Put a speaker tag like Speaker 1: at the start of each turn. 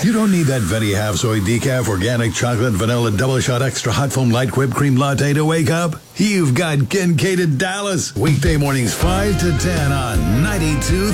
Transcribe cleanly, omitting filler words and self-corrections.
Speaker 1: You don't need that Venti half soy decaf organic chocolate vanilla double shot extra hot foam light whipped cream latte to wake up. You've got Kincaid at Dallas. Weekday mornings 5 to 10 on 92.